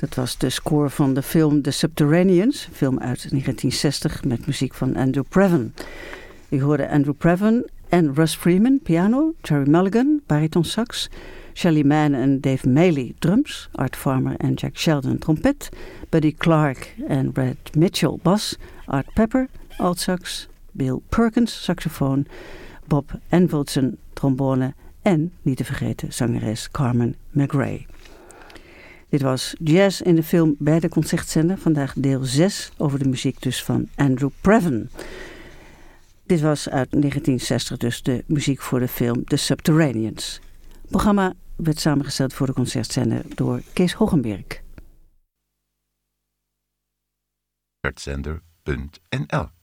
Dat was de score van de film The Subterraneans, een film uit 1960 met muziek van Andrew Previn. U hoorde Andrew Previn en Russ Freeman, piano, Gerry Mulligan, baritonsax, Shelly Manne en Dave Maley, drums, Art Farmer en Jack Sheldon, trompet, Buddy Clark en Brad Mitchell, bas, Art Pepper, altsax, Bill Perkins, saxofoon, Bob Envelson, trombone en, niet te vergeten, zangeres Carmen McRae. Dit was Jazz in de film bij de Concertzender. Vandaag deel 6 over de muziek dus van Andrew Previn. Dit was uit 1960 dus de muziek voor de film The Subterraneans. Het programma werd samengesteld voor de Concertzender door Kees Hogenberg. Concertzender.nl